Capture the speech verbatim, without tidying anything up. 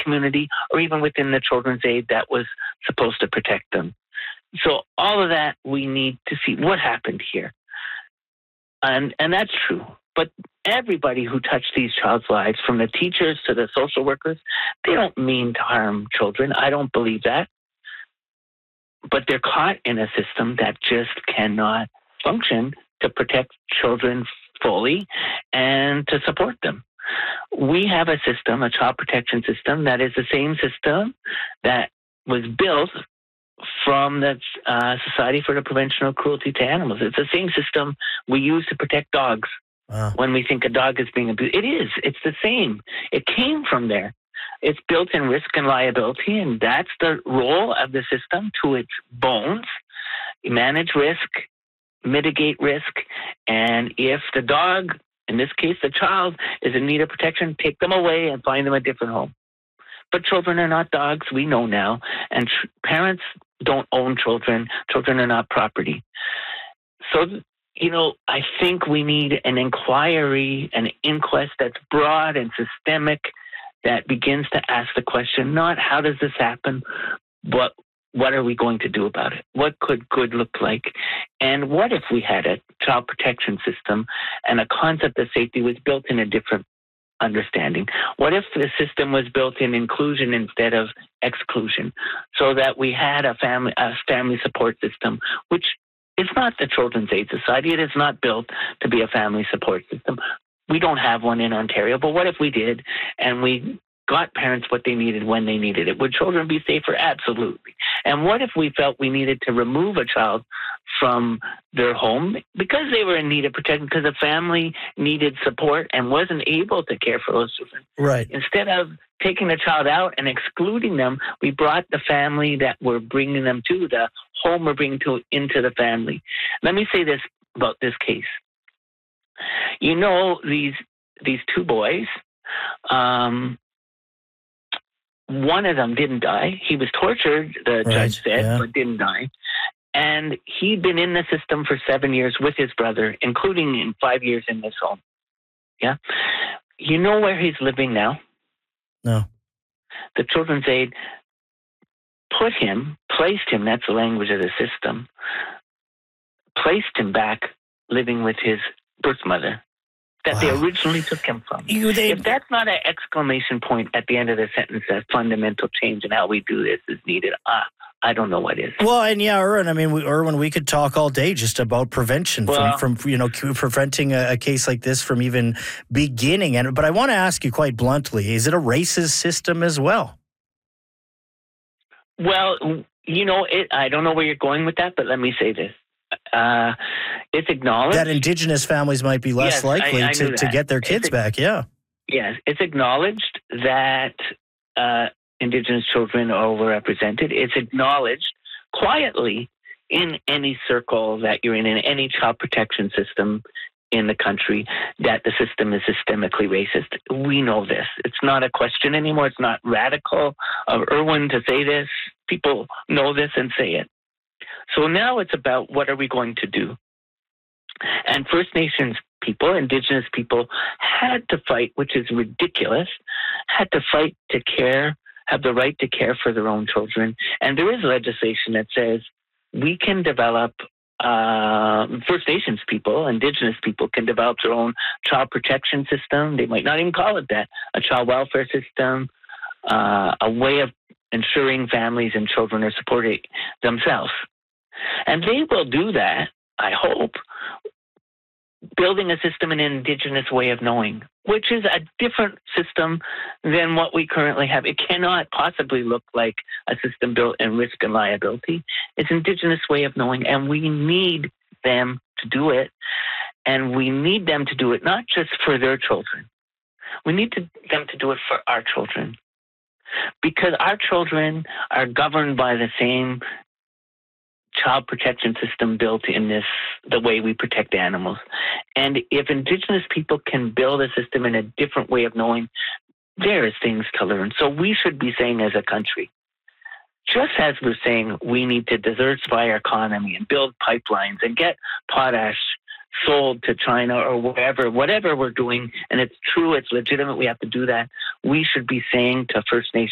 community or even within the Children's Aid that was supposed to protect them. So all of that, we need to see what happened here. And, and that's true. But everybody who touched these child's lives, from the teachers to the social workers, they don't mean to harm children. I don't believe that. But they're caught in a system that just cannot function to protect children fully and to support them. We have a system, a child protection system, that is the same system that was built from the uh, Society for the Prevention of Cruelty to Animals. It's the same system we use to protect dogs. Wow. When we think a dog is being abused. It is. It's the same. It came from there. It's built in risk and liability, and that's the role of the system to its bones. You manage risk, mitigate risk, and if the dog, in this case the child, is in need of protection, take them away and find them a different home. But children are not dogs, we know now, and tr- parents don't own children. Children are not property. So, you know, I think we need an inquiry, an inquest that's broad and systemic, that begins to ask the question, not how does this happen, but what are we going to do about it? What could good look like? And what if we had a child protection system and a concept of safety was built in a different understanding? What if the system was built in inclusion instead of exclusion, so that we had a family, a family support system, which is not the Children's Aid Society. It is not built to be a family support system. We don't have one in Ontario, but what if we did and we got parents what they needed when they needed it? Would children be safer? Absolutely. And what if we felt we needed to remove a child from their home because they were in need of protection, because a family needed support and wasn't able to care for those children? Right. Instead of taking the child out and excluding them, we brought the family that we're bringing them to, the home we're bringing to, into the family. Let me say this about this case. You know, these these two boys, um, one of them didn't die. He was tortured, the right, judge said, yeah. but didn't die. And he'd been in the system for seven years with his brother, including in five years in this home. Yeah. You know where he's living now? No. The Children's Aid put him, placed him, that's the language of the system, placed him back living with his birth mother that wow. they originally took him from. You, they, if that's not an exclamation point at the end of the sentence that fundamental change in how we do this is needed, ah, I don't know what is. Well, and yeah, Erwin, I mean, we, Erwin, we could talk all day just about prevention well, from, from, you know, preventing a, a case like this from even beginning. And But I want to ask you quite bluntly, is it a racist system as well? Well, you know, it, I don't know where you're going with that, but let me say this. Uh, it's acknowledged that Indigenous families might be less yes, likely I, I to, to get their kids it's, back. Yeah. Yes, it's acknowledged that uh, Indigenous children are overrepresented. It's acknowledged quietly in any circle that you're in, in any child protection system in the country, that the system is systemically racist. We know this. It's not a question anymore. It's not radical of Erwin to say this. People know this and say it. So now it's about what are we going to do? And First Nations people, Indigenous people, had to fight, which is ridiculous, had to fight to care, have the right to care for their own children. And there is legislation that says we can develop, uh, First Nations people, Indigenous people can develop their own child protection system. They might not even call it that, a child welfare system, uh, a way of ensuring families and children are supported themselves. And they will do that, I hope, building a system in an Indigenous way of knowing, which is a different system than what we currently have. It cannot possibly look like a system built in risk and liability. It's an Indigenous way of knowing, and we need them to do it. And we need them to do it not just for their children. We need to, them to do it for our children. Because our children are governed by the same child protection system built in this, the way we protect animals. And if Indigenous people can build a system in a different way of knowing, there is things to learn. So we should be saying as a country, just as we're saying we need to diversify our economy and build pipelines and get potash sold to China or wherever, whatever we're doing, and it's true, it's legitimate, we have to do that, we should be saying to First Nations